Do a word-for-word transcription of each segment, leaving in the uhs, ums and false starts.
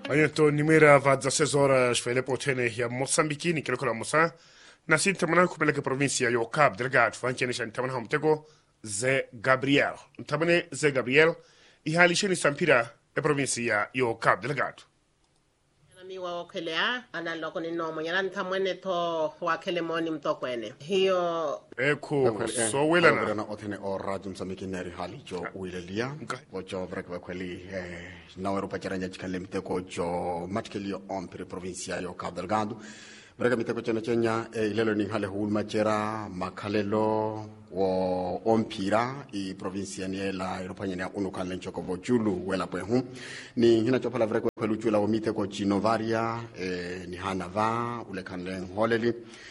Ayeto nimera vadza sesora shvele potene ya Mosambikini kile kola Mosa na sinta mana kupeleka provincia yo Cabo Delgado fanchene shantamana hamteko Zé Gabriel. Ntabane Zé Gabriel ihalisheni sampira e provincia yo Cabo Delgado. Mi wa okelea ana loko ni nomo yalan tamwene to wa kelemoni mtokwene hiyo eko so welana na otene o radio Msambiki neri hali jo wilelia ojo brekwe kweli na Europa charanja chikale mteko jo matkelio ompire provincia yo Cabo Delgado breka miteko chena chenya ilelo ni hale hulma chera makalelo wo ompira i provincia ni la Europa nyanya unukale nchoko bojulu wela pwehu ni hina chopala brekwe kwelu chula wo miteko chinovaria e, ni hanava ule kanle holeli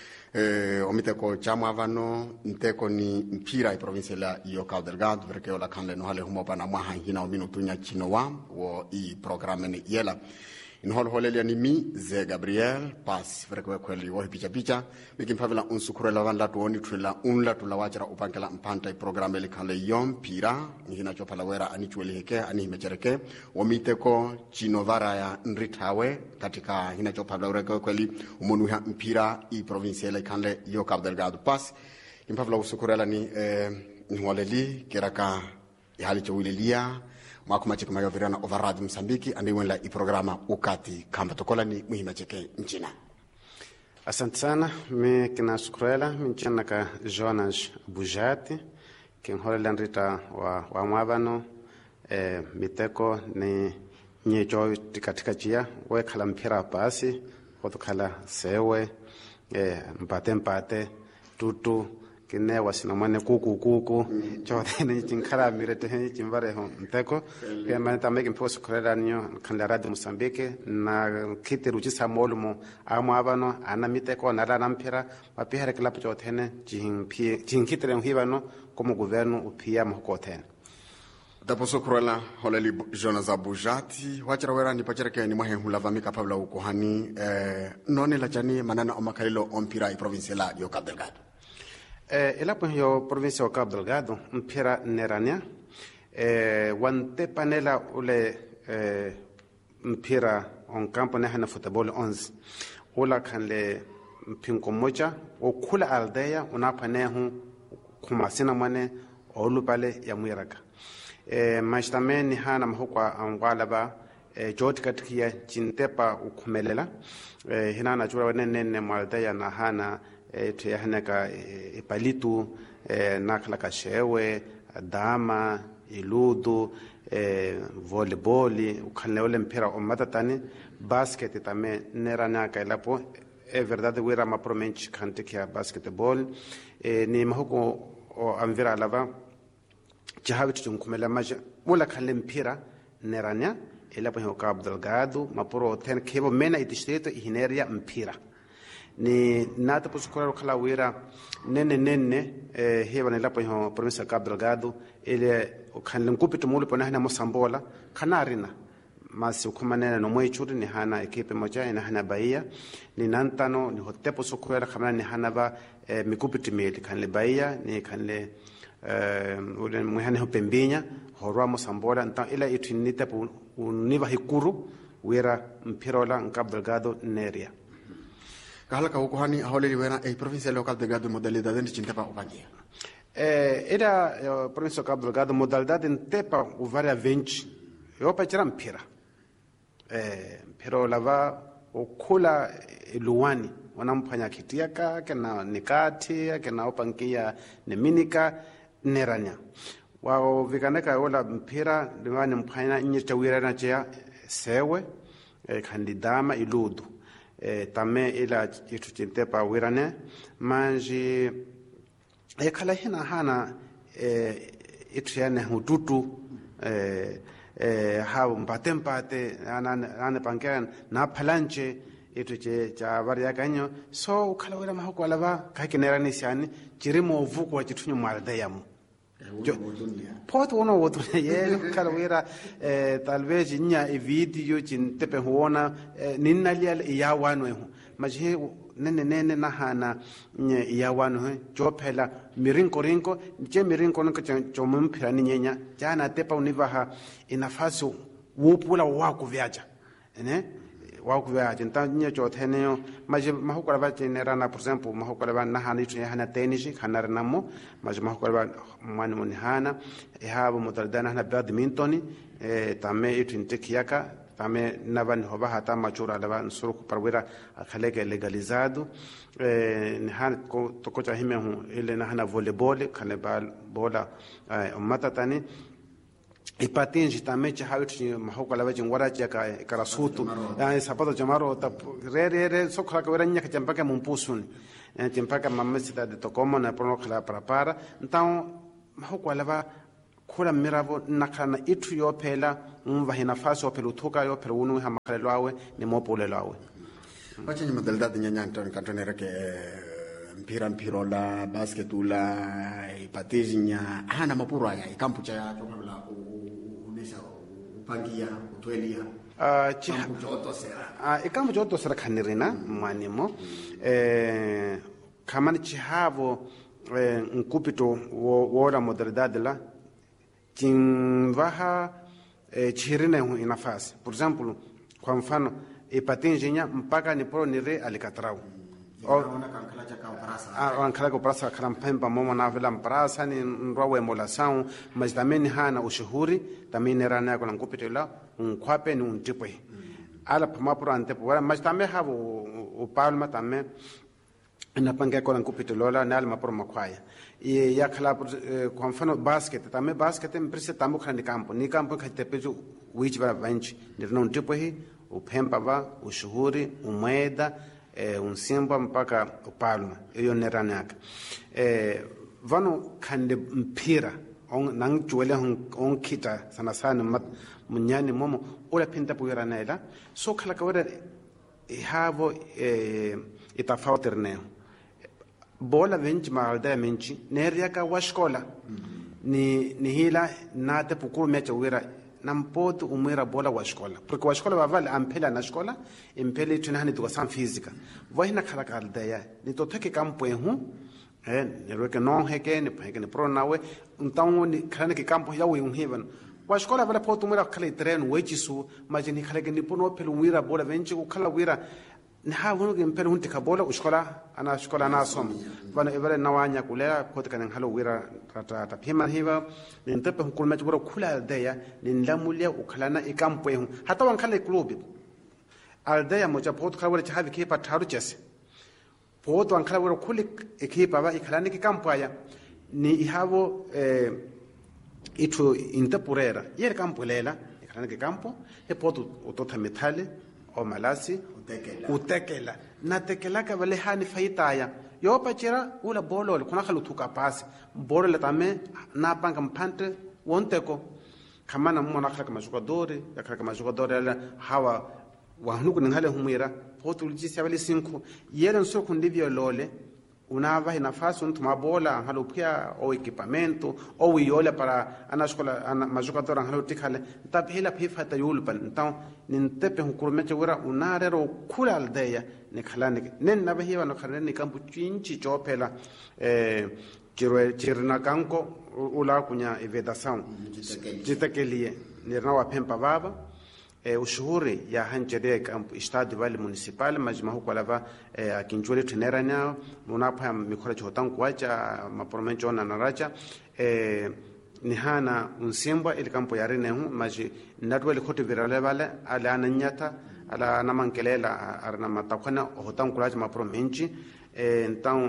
eh omiteko chama vano nteko ni mpira i provincia la yo Cabo Delgado perché ola kanle no hale humo pana mwa hina o minutu nya chinowa wo i programme ni yela in hol holeli ni mi Zé Gabriel pass perché kweli wo picha picha bikimpavela unsukurela vanda tuoni trela unla tulawachara upankela mpanta i programme le kanle yom pira hina chopala wera ani chweli heke ani mechereke omiteko chinovara ya nritawe katika hina chopala wera kweli umonu ha mpira i provincia la kanle yo Cabo Delgado pass impavela usukurela ni eh nwaleli keraka hali chwilelia mwakuma chekuma yo virana overrad Msambiki andi wenla i programa ukati kamba tokola ni muhima cheke nchina. Asante sana mi kina shukrela mchana ka Jonas Bujati kinholela nrita wa wa mwabano eh miteko ni nyejo katika chia we khala mpira pasi kotokhala sewe eh mpate mpate tutu kine wasina mane kuku kuku chote ni chinkara mirete chimbare ho nteko ke manta meke mposo kreda nyo kanda radio Msambiki na kitiru chisa molmo amo abano ana miteko na la nampira mapihere klapu chote ne chimpi chinkitire hibano como governo upia mkoten dapo sokrola holeli Jonas Bujati wachara wera ni pachara ke ni mahe hulava mika pabla ukohani eh none la chani manana omakalilo ompira i provincia la yo Cabo Delgado. Eh, ela pues yo provincia de Cabo Delgado, mpira nerania, eh, wante panela ule eh, mpira on campo nehana futebol onze, ula kanle mpinko moja, o kula aldea unapanehu kumasina mane olu pale ya mwiraka. Eh, mashtame ni hana mahukwa angwalaba eh, joti katikia chintepa ukumelela, eh, hinana chura wanene mwaldea na hana tu yahaneka ipalitu nakala kashewe dama iludu volleyball ukhanle ole mpira o matatani basket tame nerana ka ilapo e verdade wera ma promench kantikia basketball ni mahoko o amvira lava jahabitu tunkumela maja mula khanle mpira neranya ilapo ho Cabo Delgado maporo ten kebo mena i distrito ihineria mpira ni nata posukura kala wira nene nene eh heba ne lapo ho provincia Cabo Delgado ile kanle kupito mulu pona hana Mosambola kanarina masi ukumana no moichuri ni hana ekipe moja ina hana Bahia ni nantano ni hotepo sukura kama ni hana ba eh, mikupiti meli kanle Bahia ni kanle eh ule muhane ho Pembinya horwa Mosambola nta ila itinita pu univa hikuru wira mpirola Cabo Delgado neria kahala ka ukohani holeli wera e provincia lo Cabo Delgado modalidade ndi chintepa upangia eh era uh, provincia Cabo Delgado modalidade ntepa u varia vinte yo pachira mpira eh pero lava okula luwani wanamphanya kitiaka kana nikati kana upangia ne minika neranya wao vikaneka ola mpira liwani mphanya nyita wira na chia sewe eh, kandidama iludu eh tame ila itu chintepa wirane manji e kala hina hana eh itu yana hututu eh eh ha mpate mpate ana ana pankan na phalanche itu che cha varia kanyo so kala wira mahoko lava kakinera siani chirimo uvuko wa chitunyo maldayamu poto uno wotu ye kala wira eh talvez nya e video chintepe huona ninna lia ya wanu hu maje nene nene na hana nya ya wanu he jophela mirinko rinko je mirinko nko chomumphira ni nyenya jana tepa univaha inafaso wupula wako vyaja ene wa ku ya jinta nya jo teneo maji mahukala ba generana por exemplo mahukala ba na hani tu hana tenisi hanar namo maji mahukala ba mani mun hana e habo mutardana hana badminton e tame itu intikiaka tame naban hoba hata machura laba nsuruku parwira akhaleke legalizado e hana to ko cha hime hu ile na hana volleyball khale bal bola ummata tani ipatinji tamecha hawiti mahukala baje ngwara cha ka karasutu ya sapato jamaro ta re re re sokra ka weranya ka champaka mumpusun ya champaka mamesita de tokomo na prono khala prapara então mahukala ba khula mirabo nakana itu yo phela umva hina faso phela uthuka yo phela unu ha makhalelo awe ni mopolelo awe bache nyima dalda nyanya Antonio Cantonera ke mpira mpiro la basketula ipatizinya hana mapuro ya ikampu cha chokabla unesha upangia utwelia ah chihampu joto sera ah ikampu joto sera khanirina manimo eh kamani chihavo nkupito wora modernidade la kinvaha chirina ina fasi por exemplo kwa mfano ipatinjinya mpaka ni pro nire alikatrau ona kankala cha kamprasa ah kankala ko prasa karampemba momo na vela mprasa ni nrwawe molasaun majitameni hana ushuhuri tamini rana ko nkupito la unkhwape ni untipwe ala pamapro antepo wala majitame habo upalma tame na panga ko nkupito lola na alma pro makwaya e ya khala kwa mfano basket tame basket mprise tambo khandi campo ni campo khatepejo which va bench ndirno untipwe upemba va ushuhuri umweda eh unsimba mpaka upalma hiyo nerana yake eh vano khande mpira on nang juele on kita sana sana mat munyani momo ola pinta puira nela so khala ka wera ihavo eh itafautirne bola bench maalda menchi neria ka washkola ni ni hila nate pukuru mecha wera nampoto umwera bola wa shkola porque wa shkola vale ampela na shkola impele tunahani to sam física vahina khala kaldaya ni to theke campo hu eh ne roke non heke ne heke ne pro nawe então ni khana ke campo ya we unheven wa shkola vale poto umwera khala terreno wechisu majini khala ke ni pono pelo wira bola venchi ku khala wira ni ha wono ke mpelo hunte ka bola shkola ana shkola na som vana evale nawanya kulela poto kana halo wira tata ta phema hiva ni ntepe hukulma chura khula daya ni lamulia ukhalana ikampo ehu hata wankhala club aldaya moja poto khala wala chahavi kipa tharu chese poto wankhala wala khuli ekipa ba ikhalani ikampo aya ni ihavo eh itu intepurera yere kampo lela ikhalani ikampo e poto utotha methale o malasi utekela utekela na tekela ka vale hani faitaya yo pachira ula bolo kuna khalu thuka pasi bolo le tame na panga mpante wonteko kamana mona khala kama jugadori ya khala kama jugadori la hawa wa hnuku ngale humira potu ljisi vale cinco yele soko ndivyo lole unava nafasi untu mabola halo pia o equipamento o yola para ana escola ana majugadora halo tikale tabhela phifa tayulpan então nintepe hukurmeche wera unarero kula aldeya ne khalane nen nabahiwa no khalane kampu chinchi chopela eh kirwe kirna kanko ula kunya evedação jitakelie nirna wa pempa baba eh ushuhuri ya hanjede kampu estado vale municipal majma huko lava eh akinjole tuneranya munapa mikora chotan kwacha mapormencho na naracha eh ni hana unsimba ile kampo ya rene hu maji natwele khoti virale vale ala ananyata ala namankelela arna matakwana hotan kulaje mapormenchi eh então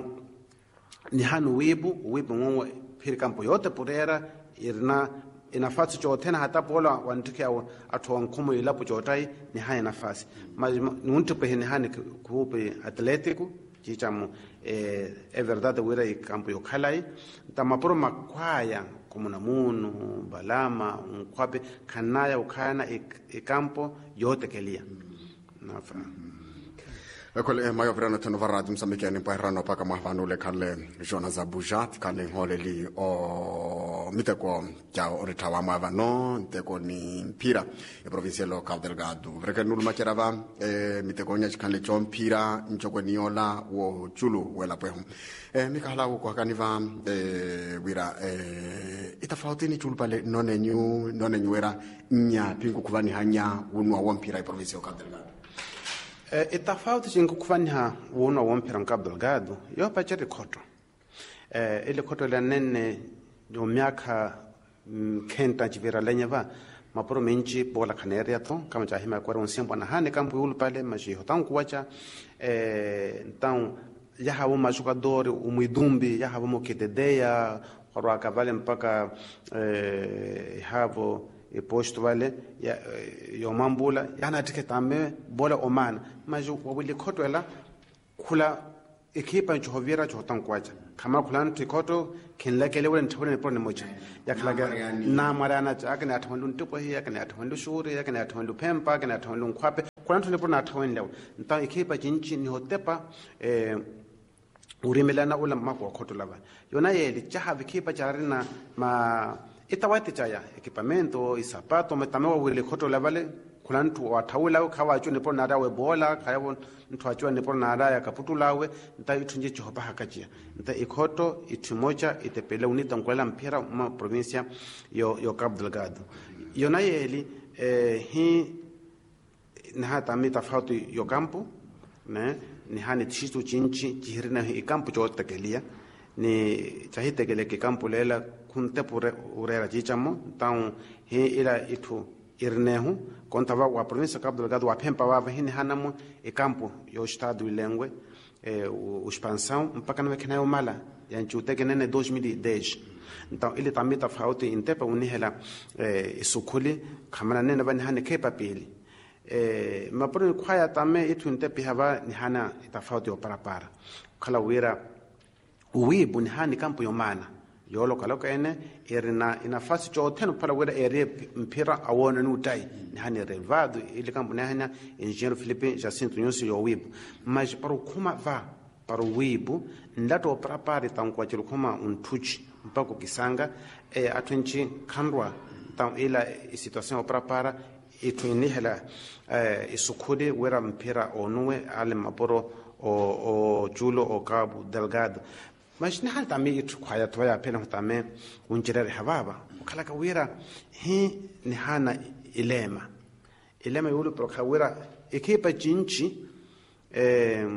ni hanu wibu wibu ngwe phir kampo yote purera irna inafasi chotena hata pola wantikia atwa nkumo ilapo chotai ni haya nafasi nuntupe ni hani kupe atletico chichamu eh é verdade wira ikampo yokhalai tamaporo makwaya komuna munu balama unkwape kanaya ukhana ikampo yote kelia nafa Ekole mayo vrano teno varadi msamike ni pairano paka mahvanule kale jona za bujat kale ngole li o miteko kya oritawa mavano nteko ni mpira e provincia lo Cabo Delgado vreke nulu makerava e miteko nya kale chompira nchoko niola wo chulu wela pwe e mikala ko kaniva e wira e itafauti ni chulu pale none nyu none nyuera nya pingu kuvani hanya unwa wa mpira e provincia lo Cabo Delgado. E tofauti jingu kufanya uona wa mpira Cabo Delgado yo pacheri koto e ile koto la nene yo miaka kenta chivira lenyeva maporo menchi bola kaneria to kama chahima kwa ronsembo na hane kampu ulu pale maji hotan kuacha e então ya hawo majogador umidumbi ya hawo mokededeya kwa kavale mpaka e hawo e posto vale ya yo mambula yana tiketame bola omana maju wabili khotwela khula ekipa nchohovira chotan kwacha kama khulana tikoto kinlekele wena nthone pone mocha yakhlaga na marana chaka na thondu ntipo hi yakana thondu shuri yakana thondu phempa yakana thondu nkhwape khulana thone pona thone lewo nta ekipa jinchi ni hotepa eh urimelana ula makwa khotolava yona yeli chaha ekipa charina ma itawati chaya equipamento isapato metamewa wile khoto lavale kulantu wathawula khawa chu ne pona dawe bola khayabo ntwa chu ne pona da ya kaputulawe nta ithunje chopa hakachia nta ikhoto ithimocha itepele unita nkwela mpira ma provincia yo yo Cabo Delgado yona yeli eh hi na hata mita tofauti yo campo ne ni hani tshitu chinchi jihirina hi campo chotekelia ni chahitekele ke campo lela kunte pure urera chichamo então he ila itu irnehu contava wa província Cabo Delgado wa pempa wa hini hanamo e campo yo estado ilengwe e o expansão mpaka na wekena yo mala ya nchuteke nene dois mil e dez então ele também tá falta intepa unihela e sukuli khamana nene bani hane kepa pili e mapro kwaya tame itu intepe haba ni hana itafauti yo para para kala wira uwibu ni hani campo yo mana yolo kaloka ene erina inafasi chote no pala wera ere mpira awona nutai ni hani relvado ile campo ne hanya engenheiro Felipe Jacinto Nyusi yo wibu mas para kuma va para wibu ndato para para tankwa chilo kuma untuchi mpako kisanga e atwenchi kandwa tam ila situation para para itweni hela e isukudi wera mpira onwe ale maporo o o julo o Cabo Delgado mas na hal tame itu kwaya toya pena tame unjirere hababa kala ka wira hi ni hana ilema ilema yulu pro ka wira ekipa jinchi eh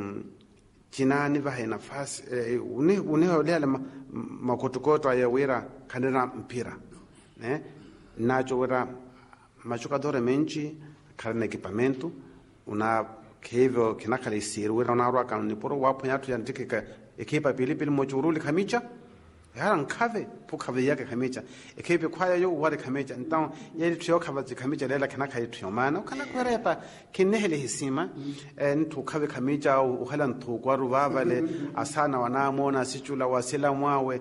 tinani va hena fas une une ole makotokoto ya wira kanena mpira ne nacho wira machucadore menchi karne equipamento una kevo kinakala isiru wira na ro kan ni poro wapo yatu yantikeka ekipa pilipili mochuruli khamicha yaran khave pu khave yake khamicha ekipa khaya yo wale khamicha então yeli tyo khava khamicha lela kana khai tyo mana kana kwerepa kinehele hisima ntu khave khamicha uhalan tu kwaru vavale asana wanamona sichula wasila mwawe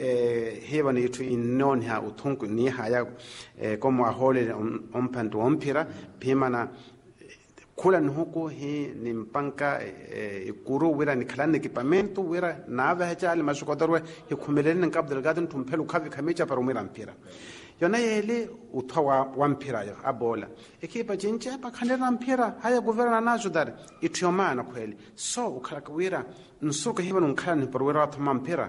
heba ni tu innon ha uthunku ni haya como ahole ompantu ompira pimana kula nhuko hi ni mpanka ikuru wira ni khalane equipamento wira nava hacha al mashukodarwe hi khumelene Cabo Delgado ntumpelo khavi khamicha para umira mpira yona yele uthawa wa mpira ya abola ekipa jincha pa khandera mpira haya governor nazo dar ithiomana khwele so ukhala wira nsuka hiba nkhalane para wira thama mpira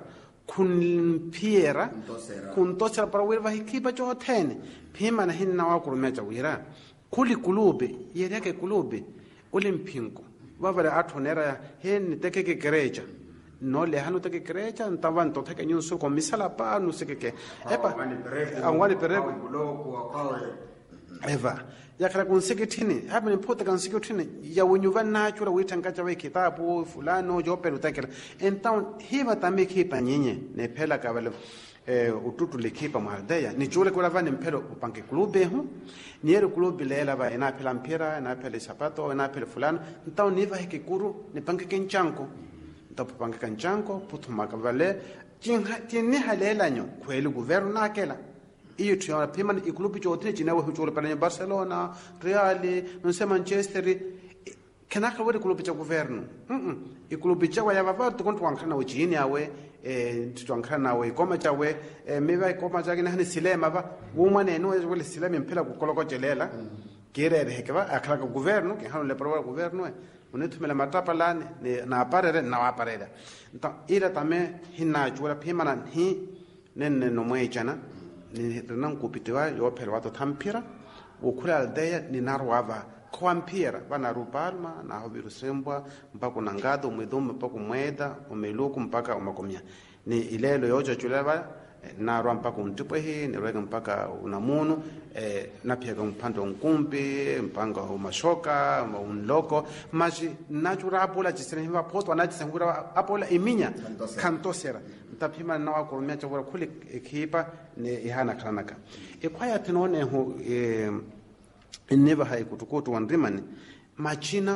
kun mpira kun tosera para wira hikipa chothene phima na hinna wa kurumecha wira kuli kulube yeri yake kulube ule mpingo wavale athonera hen tekeke kerecha no le hanu teke kerecha ntavan to teke nyuso ko misala pa no sekeke epa angwani pereko buloko akawe eva yakhala kunsekethini habe niphota kansekethini ya wenyuva nachura withangacha we kitabu fulano jopelo tekela então hiva tambe khipa nyenye ne phela kabalo eh ututu lekipa mardeya ni jole kwa vani mpelo upange klube hu niero klube lela va ina pela mpira ina pela sapato ina pela fulano então niva hekikuru ni pange kenchanko então pange kenchanko putuma kavale tinha tinni halela nyo kweli governo nakela iyo tiona pima iklubi jote jinawe hujole pala Barcelona Real no se Manchester kena ka wori kulo picha governo mm ikulo picha wa ya baba to kontu wankana ujini yawe eh tutwankana we koma chawe me ba koma cha kina hani silema ba wuma ne no wele silema mpela ku koloko jelela kire re hekaba akala ka governo ke hanu le proba governo unetu mela matapa lane na aparere na aparere nta ira tame hina chura phimana hi nenne no moechana ni renan kupitiwa yo pelwa to tampira ukula aldeya ni narwava kwampira bana rupalma na hobirusembwa mpaka nangado mwedom mpaka mweda umeluku mpaka umakomia ni ilelo yojo chuleba na rwa mpaka untupo hii ni rwega mpaka unamunu eh, na pia kwa mpando nkumpi mpanga umashoka unloko maji nachura apola jisene hiva posto wanajisengura apola iminya kantosera ntapima na wakurumia chakura kuli ekipa ni ihana kranaka ikwaya tinone hu e, neva hai kutukutu wandrimani machina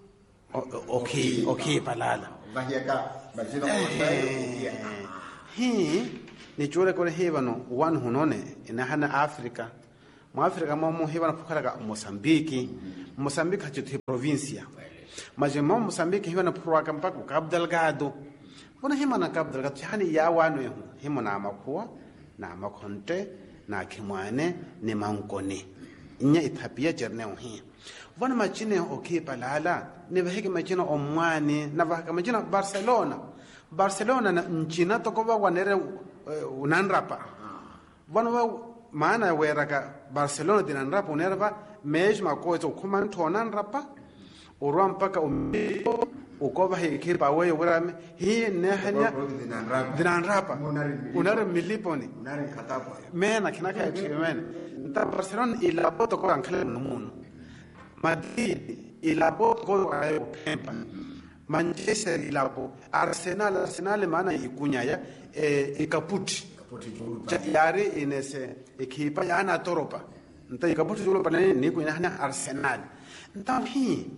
okay okay palala Bahiaka machina eh, hii ni chore kore hebano wan hunone ina hana Afrika mu Afrika mo mo hebano pukaraga Mozambique Mozambique hachuti provincia maje mo Mozambique hebano puraka mpaka Cabo Delgado bona himana Cabo Delgado hani ya wanu yehu himana amakuwa na amakonte na kimwane ni mankoni inya itapia jerne ohi bona machine okay palala ne bahike machine omwani na bahika machine Barcelona Barcelona na nchina tokoba wanere uh, unanrapa bona wa maana weraka Barcelona dinanrapa unerva mejma kozo kumanto nanrapa urwa mpaka umiko ukoba hikipa wewe werame hii nehanya dinanrapa unare miliponi unare katapa mena kinaka chimene nta Barcelona ila boto ko ankle numuntu Madrid ila boto ko ayo pempa Manchester ilapo Arsenal Arsenal maana ikunya ya e, ikaputi kaputi yari inese ekipa yana toropa nta ikaputi julo panani ni kunya hana Arsenal nta hi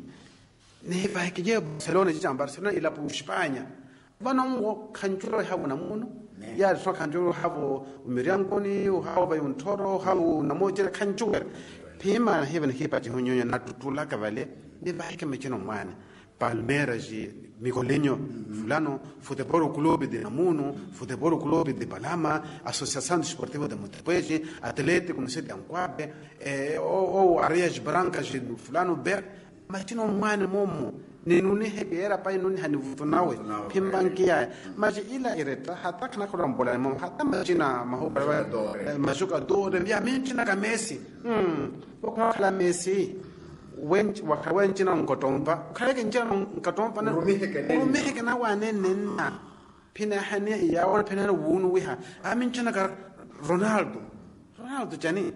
ne ba kije Barcelona jija Barcelona ilapo Spanya bana ngo kanjuro hawo na muno ya so kanjuro hawo Miriam Koni hawo bayun toro hawo na moje kanjuro pima heaven hipa jihonyo na tutula kavale ne ba kike mechino mwana Palmeiras de Migolenho, fulano, Futebol Clube de Namuno, Futebol Clube de Palama, Associação Desportiva de Montepuez, Atlético, não sei de Anquabe, eh, ou, ou Areias Brancas de fulano, Ber, mas tinha um mano momo, nem no nem era pai não nem no funawe, pimbanquia, mas ila ireta, hatak na corambola, mom, hatam imagina, mahuba, majuca dor, via mente na Messi, hum, vou com a Messi. Wench wakawenchi na ngotomba khaleke njira ngotomba na rumiheke na wanene na phina hane ya wala phina wunu wiha aminchina ka Ronaldo Ronaldo jani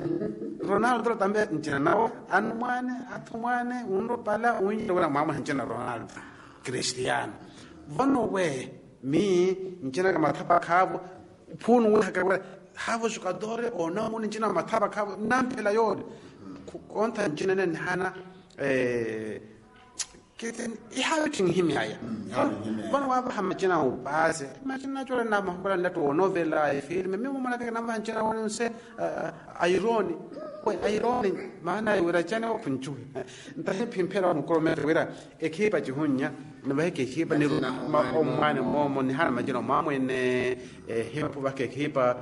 Ronaldo tambe njira nawo anmane athmane uno pala unyi wala mama njina Ronaldo Cristiano vono we mi njina ka mathapa khabo phunu wiha ka havo jogadore ona mun njina mathapa khabo nampela yode konta njina ne hana eh keten ihawtin himyaya bana wa ba majina u base majina jore na mahbara na to novela e film me mo mana na ba njina won se irony ko irony maana wera jana o punchu nta he pimpera ko me wera e kiba jihunya na ba ke kiba ni ma o mana mo mo ni hana majina ma mo ne he ba ke kiba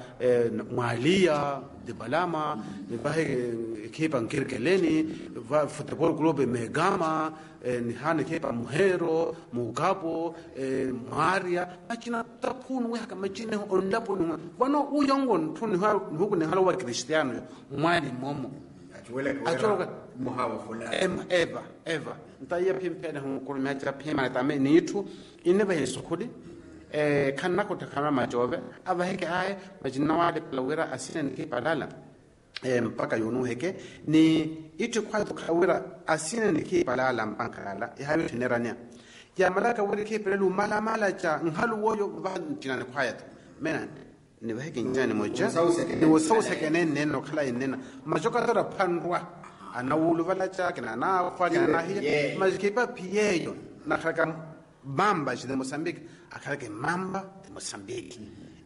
mwalia de balama ni ba kiba ngirgeleni va Futebol Clube Megama ni hana kiba muhero mugapo maria achina tapunu we kama chine ondapo no bano uyongo tuni ha huku ni halo wa Cristiano mwani momo achoka muhawa fulani em eva eva ntaya pimpena hu kurumya tira pima tame nitu ineba yesukudi eh kanako takama majobe abaheke aye majina wale plawera asina ni palala mpaka yonu heke ni itu kwa tukawira asina ni palala mpankala ihayo tenerania ya malaka wale ke pelu mala mala cha nghalu woyo ba tinana kwayat menan ni baheke njani moja ni wasausa kenen neno kala inena majoka tora panrwa anawulu vala cha kana na kwa kana na hiya majikipa piyeyo na kaka mamba de Mozambique akake mamba de Mozambique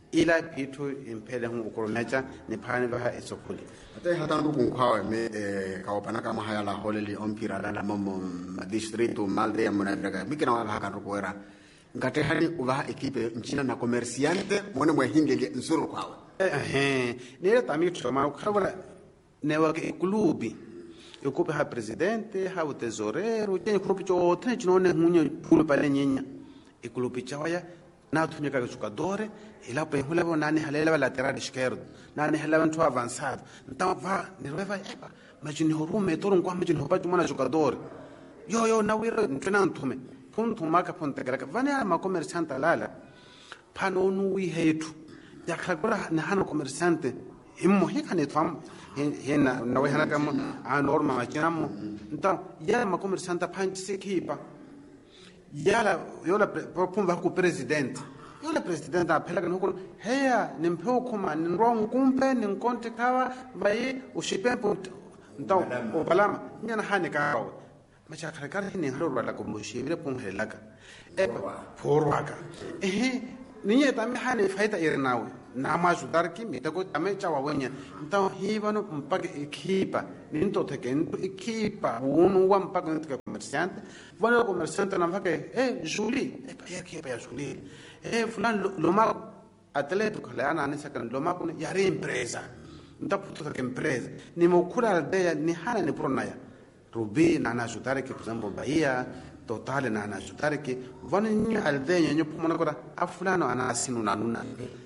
ila pitu impele hu ukoromecha ni phane lo ha esokuli ate hatandu kunkhawe me eh kaopana kama haya la holeli ompira la momo district malde ya munadraga mikina wala hakandu kuera ngate hadi uva equipe nchina na comerciante mone mwe hingeli nzuru kwawe eh nile tamito ma ukhabona newake klubi yokupe ha presidente ha tesorero tene klubi cho tene chinone munyo pulo pale nyenya iklubi chawaya na tunyeka jogadore ila pe hula nani halela lateral esquerdo nani halela mtu avançado então va ni reva epa imagine horume toro ngwa imagine hopa mwana jogador yo yo na wira ntena ntume punto maka ponte graka vani ama comerciante lala pano nu wi hetu ya khagora na hano comerciante immo hekane twam hena na we hana kama a norma machinamo então ya ma comerciante panchi sekipa yala yola propumva ku president yola president aphela kana ko heya nimpho khoma nrong kumpe ninkonte kawa vai ushipempo ntaw o balama nyana hane kawa macha kharakar ni haro la ko mushibire pumhelaka e forwaka eh niye tami hane faita irnawe na mazu darki mitako tame chawa wenya ntaw hibano mpake ekipa ninto tekento ekipa unu wa mpake ntaka comerciante vale comerciante na mpake eh Julie eh pa ekipa ya Julie eh fulano lo ma atleta khala ana nisa kan lo ma kuna yare empresa ntaputo ka empresa ni mokura aldeya ni hana ni pronaya rubi na na jutare ke por exemplo Bahia total na na jutare ke vani ni aldeya nyo pumona kora afulano ana asinu na nuna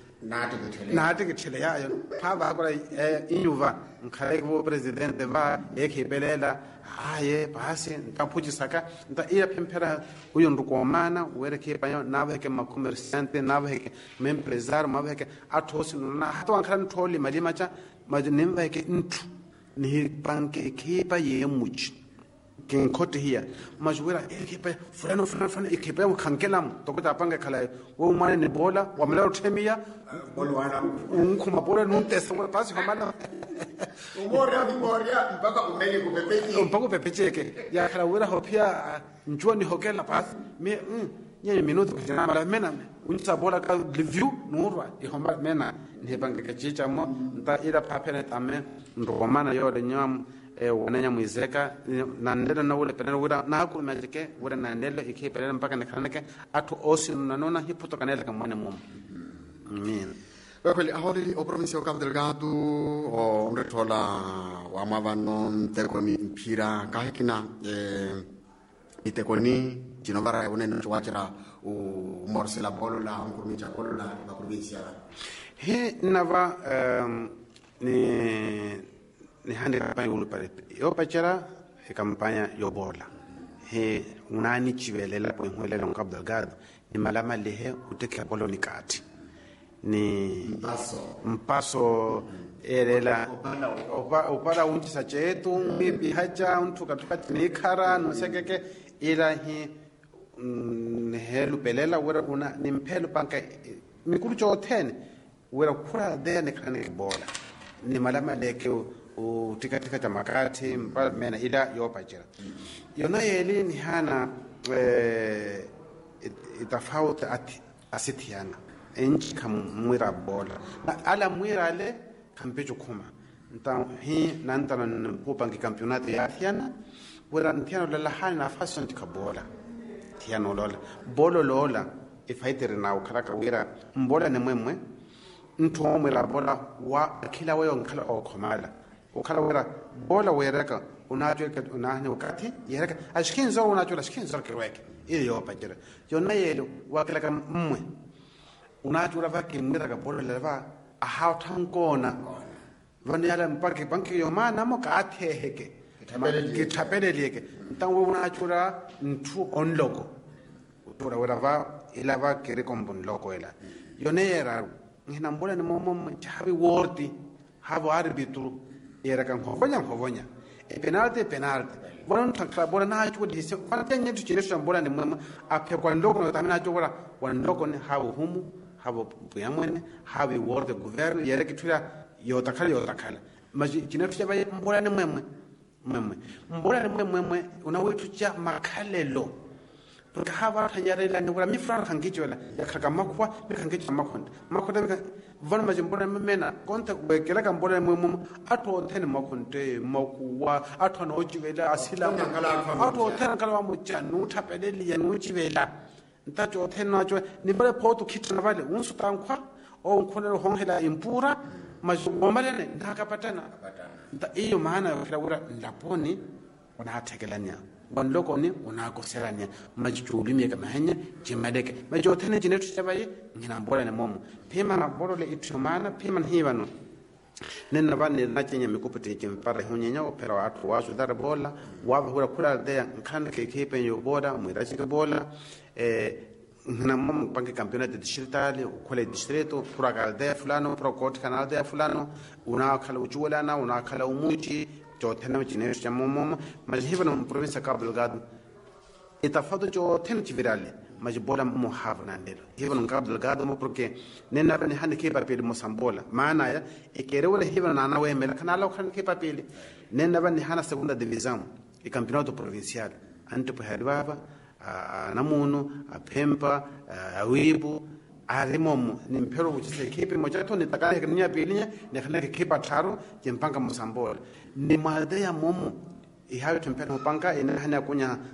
naate ke tshele ya pha ba kora inyuva nkhale ko president va ekhepelela haye basi ntapuji saka nta iya pempera uyo ndukomana were ke panyo nave ke ma commerciante nave ke mempresar nave ke athosi na hato ankhala ntholi mali macha majinemva ke ntu ni banke ke pa ye muchi ken khote hiya majwera ekipa fulano fulano fulano ekipa mo khankelam to ko tapanga khala wo mane ne bola wa mala uthemia bolwana unkhuma bola nuntesa ngo pasi hamana umoria umoria mpaka umeli kupepeki mpaka pepecheke ya khala wera hopia njoni hokela pas me nye minuto kana mala mena unsa bola ka review nurwa e homa mena ne banga ka chicha mo nta ira papene tame ndomana yo de nyam e wananya muizeka na ndela na ule penana wira na ku majike wira na ndela ikipelele mpaka ne kanake atu osi na nona hiputo kanela kamone mum amen kweli aholi o provincia o Cabo Delgado o unretola wa mavano teko mi mpira kahikina e itekoni jinovara unene chwachira o morsela bolo la ngurumi cha bolo la provincia he nava ni ni hande campagne ulu pare yo pachara e campagna yo bola he unani chivelela po ngwelela no Cabo Delgado ni malama lehe uteka bolo ni kati ni mpaso mpaso elela opa opala unti sachetu bibi haja untu katuka ni khara no sekeke ila hi helu pelela wera una ni mpelo panka mikuru choten wera kura de ne kana bola ni malama leke o tika tika tamakati mpala mena ila yo pachira yona yeli ni hana eh itafauti ati asitiana enchi kamwira bola ala mwira le kampecho kuma nta hi nanta na popangi campionato ya Tiana wera ntiano la hali nafasi ntika bola Tiano lola bolo lola ifaitere na ukaraka wira mbola ne mwemwe nto mwira bola wa kila weyo nkala okomala ukala wera bola weraka unajwe unahne wakati yeraka ashkin zo unajwe ashkin zo kirweke iyo pajira yona yelo wakala mmwe unajura vaki mwira ka bola leva a hawtankona vani ala mpake banki yo mana mo ka atheheke ke thapeleleke ntango unajura ntu onloko utora wera va ilava kere kombon loko ela yona yera ngina mbola ni momo chabi wordi havo arbitru era kan hovonya hovonya e penalty penalty bonon takra bola na hachu dise kwante nyetu chile shambona ni mwema ape kwa ndoko no tamina chokora wa ndoko ni hawo humu hawo buyamwene hawo word the governor yere kitula yo takala yo takala maji chinetu chaba mbola ni mwemwe mwemwe mbola ni mwemwe una wetu cha makalelo porque hava tanyare la ni mi fran kan gijola ya kaka makwa mi kan gijola makonda makonda mi von ma jimbona mena konta be kela kan bona mu ato ten makonde makuwa ato no jivela asila ato ten kala mu janu tapele li yanu jivela nta jo ten no jo ni bare poto kitna vale unsu tankwa o nkhola honghela impura ma jomale ne ndaka patana nta iyo maana kila ura laponi ona tegelanya bon loko ni ona ko seranya majuli mi kama hanya jimadeke majotene jinetu chabaye ngina mbola ne momo pema na bolo le itumana pema hibano nenna banne na chenya mikupete chimpara hunyenya opera watu wasu dara bola wa hura kula de kan ke kepe yo boda mwira chika bola eh ngina momo pange campionato distretale quale distretto pura galde fulano pro court canal de fulano una kala ujuela na una kala umuji jo tena chine chamom majhibana province Cabo Delgado itafado jo tena chivirale majbola mo havna ndelo hibana Cabo Delgado mo porque nena bani hande ke papel mo sambola maana ya ekere wala hibana na we mela kana law kan ke papel nena bani hana segunda divisão e campeonato provincial ante po hadbaba a namuno a pempa a wibu arimomo ni mpero uchise kipi moja to ni takale kenya pilinya ne khana ke kipa tharo jempanga mosambola ni malde ya momo ihayo tempero panga ina hana kunya